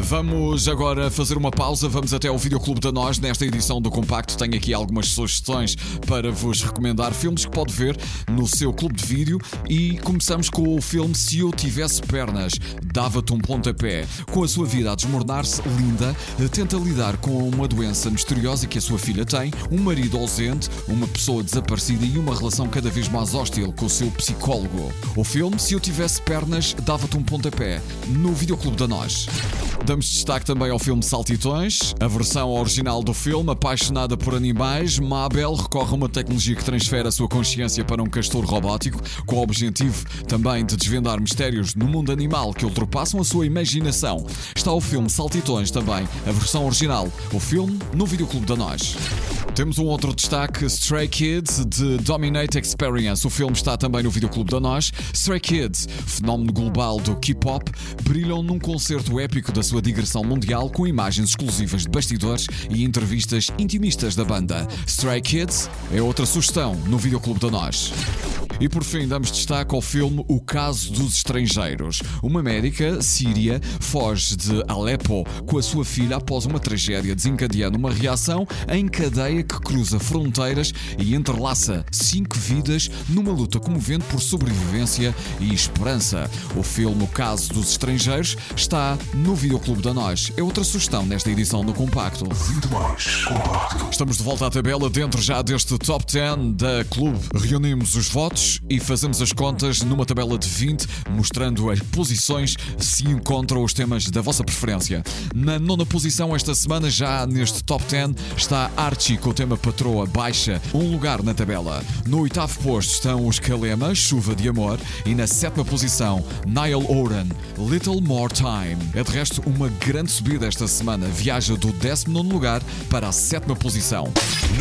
Vamos agora fazer uma pausa, vamos até ao Videoclube da Nós. Nesta edição do Compacto tenho aqui algumas sugestões para vos recomendar filmes que pode ver no seu clube de vídeo. E começamos com o filme Se Eu Tivesse Pernas, Dava-te um Pontapé. Com a sua vida a desmoronar-se, Linda tenta lidar com uma doença misteriosa que a sua filha tem, um marido ausente, uma pessoa desaparecida e uma relação cada vez mais hostil com o seu psicólogo. O filme Se Eu Tivesse Pernas, Dava-te um Pontapé, no Videoclube da Nós. Damos destaque também ao filme Saltitões. A versão original do filme, apaixonada por animais, Mabel recorre a uma tecnologia que transfere a sua consciência para um castor robótico, com o objetivo também de desvendar mistérios no mundo animal que ultrapassam a sua imaginação. Está o filme Saltitões também, a versão original, o filme no Videoclube da Nós. Temos um outro destaque, Stray Kids, de Dominate Experience. O filme está também no Videoclube da Nós. Stray Kids, fenómeno global do K-pop, brilham num concerto épico da sua digressão mundial com imagens exclusivas de bastidores e entrevistas intimistas da banda. Stray Kids é outra sugestão no Videoclube da Nós. E por fim damos destaque ao filme O Caso dos Estrangeiros. Uma médica síria foge de Alepo com a sua filha após uma tragédia, desencadeando uma reação em cadeia que cruza fronteiras e entrelaça 5 vidas numa luta comovente por sobrevivência e esperança. O filme O Caso dos Estrangeiros está no Videoclube da Nós. É outra sugestão nesta edição do Compacto. 20 mais Compacto. Estamos de volta à tabela dentro já deste Top 10 da Clube. Reunimos os votos e fazemos as contas numa tabela de 20, mostrando as posições se encontram os temas da vossa preferência. Na 9ª posição esta semana, já neste Top 10, está Archie com o tema Patroa, baixa um lugar na tabela. No 8º posto estão os Kalema, Chuva de Amor, e na 7ª posição, Niall Horan, Little More Time. É de resto uma grande subida esta semana, viaja do 19º lugar para a 7ª posição.